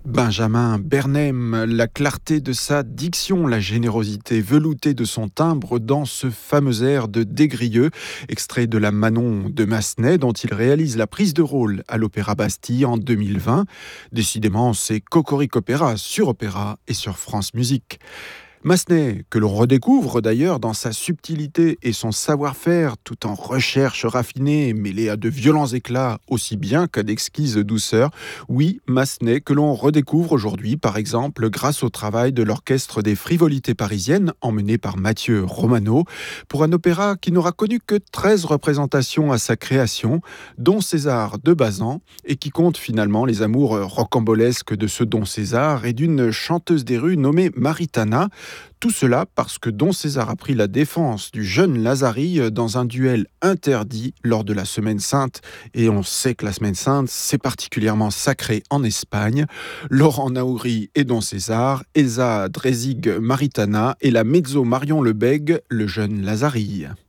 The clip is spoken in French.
Benjamin Bernheim, la clarté de sa diction, la générosité veloutée de son timbre dans ce fameux air de Desgrieux, extrait de la Manon de Massenet dont il réalise la prise de rôle à l'Opéra Bastille en 2020. Décidément, c'est Cocorico Opéra sur Opéra et sur France Musique. Massenet, que l'on redécouvre d'ailleurs dans sa subtilité et son savoir-faire, tout en recherche raffinée mêlée à de violents éclats aussi bien qu'à d'exquises douceurs. Oui, Massenet, que l'on redécouvre aujourd'hui, par exemple, grâce au travail de l'Orchestre des Frivolités Parisiennes, emmené par Mathieu Romano, pour un opéra qui n'aura connu que 13 représentations à sa création, dont César de Bazan, et qui compte finalement les amours rocambolesques de ce Don César et d'une chanteuse des rues nommée Maritana. Tout cela parce que Don César a pris la défense du jeune Lazari dans un duel interdit lors de la Semaine Sainte. Et on sait que la Semaine Sainte, c'est particulièrement sacré en Espagne. Laurent Naouri et Don César, Elsa Dresig Maritana et la mezzo Marion Lebègue, le jeune Lazari.